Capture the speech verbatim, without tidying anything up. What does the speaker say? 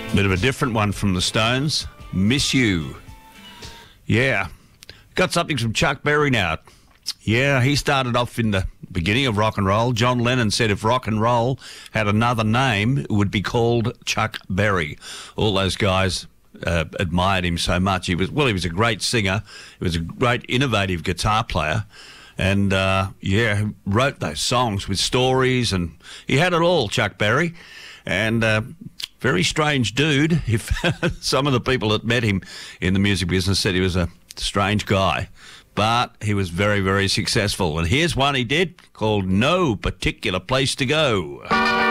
Bit of a different one from the Stones. Miss You. Yeah. Got something from Chuck Berry now. Yeah, he started off in the beginning of rock and roll. John Lennon said if rock and roll had another name, it would be called Chuck Berry. All those guys uh, admired him so much. He was well, he was a great singer. He was a great innovative guitar player. And, uh, yeah, wrote those songs with stories, and he had it all, Chuck Berry. And uh, very strange dude. If some of the people that met him in the music business said he was a strange guy. But he was very, very successful. And here's one he did called No Particular Place to Go.